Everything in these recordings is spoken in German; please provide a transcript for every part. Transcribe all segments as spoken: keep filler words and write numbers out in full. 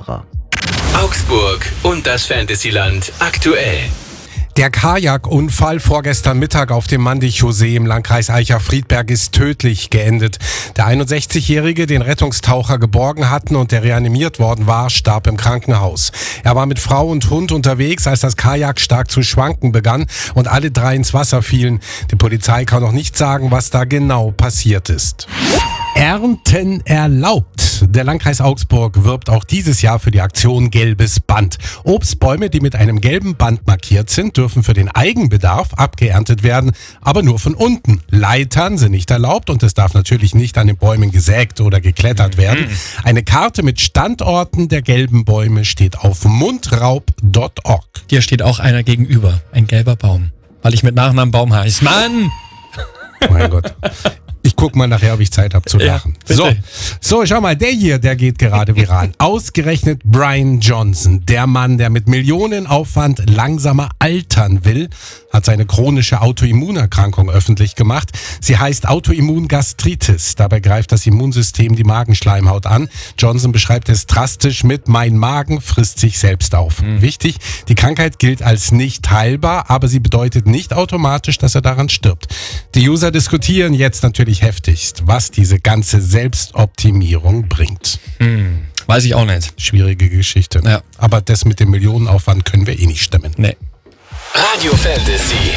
Kamera. Augsburg und das Fantasyland aktuell. Der Kajakunfall vorgestern Mittag auf dem Mandichaussee im Landkreis Aicha-Friedberg ist tödlich geendet. Der einundsechzigjährige, den Rettungstaucher geborgen hatten und der reanimiert worden war, starb im Krankenhaus. Er war mit Frau und Hund unterwegs, als das Kajak stark zu schwanken begann und alle drei ins Wasser fielen. Die Polizei kann noch nicht sagen, was da genau passiert ist. Ernten erlaubt. Der Landkreis Augsburg wirbt auch dieses Jahr für die Aktion Gelbes Band. Obstbäume, die mit einem gelben Band markiert sind, dürfen für den Eigenbedarf abgeerntet werden, aber nur von unten. Leitern sind nicht erlaubt und es darf natürlich nicht an den Bäumen gesägt oder geklettert werden. Eine Karte mit Standorten der gelben Bäume steht auf mundraub punkt org. Hier steht auch einer gegenüber, ein gelber Baum, weil ich mit Nachnamen Baum heiße. Mann! Mein Gott. Ich guck mal nachher, ob ich Zeit habe zu lachen. Ja, so, so, schau mal, der hier, der geht gerade viral. Ausgerechnet Brian Johnson, der Mann, der mit Millionenaufwand langsamer altern will, hat seine chronische Autoimmunerkrankung öffentlich gemacht. Sie heißt Autoimmungastritis. Dabei greift das Immunsystem die Magenschleimhaut an. Johnson beschreibt es drastisch mit: Mein Magen frisst sich selbst auf. Mhm. Wichtig, die Krankheit gilt als nicht heilbar, aber sie bedeutet nicht automatisch, dass er daran stirbt. Die User diskutieren jetzt natürlich heftigst, was diese ganze Selbstoptimierung bringt. Hm, weiß ich auch nicht. Schwierige Geschichte. Ja. Aber das mit dem Millionenaufwand können wir eh nicht stemmen. Nee. Radio Fantasy.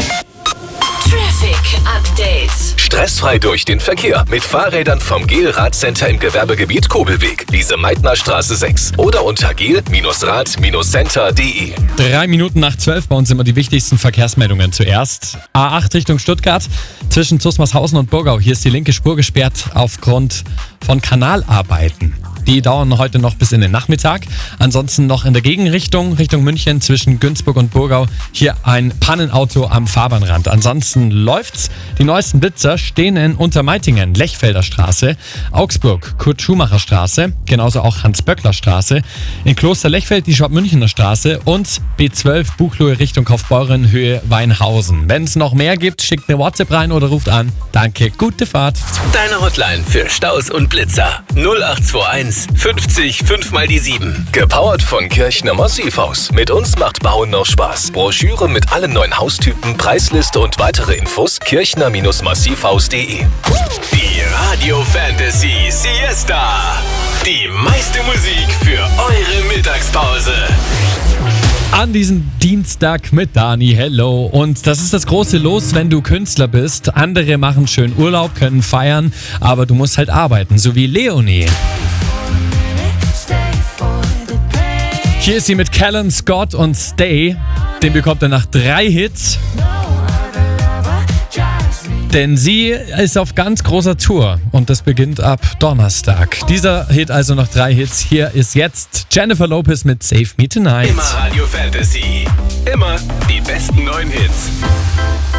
Traffic Update. Stressfrei durch den Verkehr mit Fahrrädern vom Gel Radcenter im Gewerbegebiet Kobelweg, Lise-Meitner-Straße sechs oder unter gel Rad Center punkt de. Drei Minuten nach zwölf bei uns immer die wichtigsten Verkehrsmeldungen zuerst. A acht Richtung Stuttgart zwischen Zusmarshausen und Burgau. Hier ist die linke Spur gesperrt aufgrund von Kanalarbeiten. Die dauern heute noch bis in den Nachmittag. Ansonsten noch in der Gegenrichtung, Richtung München zwischen Günzburg und Burgau. Hier ein Pannenauto am Fahrbahnrand. Ansonsten läuft's. Die neuesten Blitzer stehen in Untermeitingen, Lechfelder Straße, Augsburg, Kurt-Schumacher-Straße, genauso auch Hans-Böckler-Straße, in Kloster-Lechfeld die Schwab-Münchener Straße und B zwölf Buchloe Richtung Kaufbeuren, Höhe Weinhausen. Wenn es noch mehr gibt, schickt eine WhatsApp rein oder ruft an. Danke, gute Fahrt. Deine Hotline für Staus und Blitzer null acht zwei eins fünfzig fünf mal die sieben. Gepowert von Kirchner Massivhaus. Mit uns macht Bauen noch Spaß. Broschüre mit allen neuen Haustypen, Preisliste und weitere Infos kirchner Massivhaus punkt de. Die Radio Fantasy Siesta. Die meiste Musik für eure Mittagspause. An diesem Dienstag mit Dani, hello. Und das ist das große Los, wenn du Künstler bist. Andere machen schön Urlaub, können feiern, aber du musst halt arbeiten, so wie Leonie. Hier ist sie mit Callum Scott und Stay. Den bekommt er nach drei Hits. Denn sie ist auf ganz großer Tour und das beginnt ab Donnerstag. Dieser Hit also noch drei Hits. Hier ist jetzt Jennifer Lopez mit Save Me Tonight. Immer Radio Fantasy. Immer die besten neuen Hits.